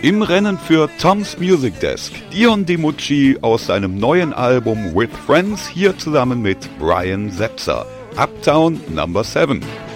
Im Rennen für Tom's Music Desk, Dion DiMucci aus seinem neuen Album With Friends, hier zusammen mit Brian Setzer, Uptown No. 7.